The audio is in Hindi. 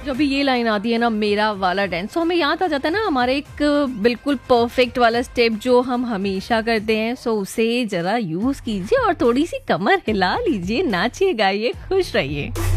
जब भी ये लाइन आती है ना, मेरा वाला डांस, तो हमें याद आ जाता है ना हमारा एक बिल्कुल परफेक्ट वाला स्टेप जो हम हमेशा करते हैं। सो उसे जरा यूज कीजिए और थोड़ी सी कमर हिला लीजिए, नाचिए, गाइए, खुश रहिए।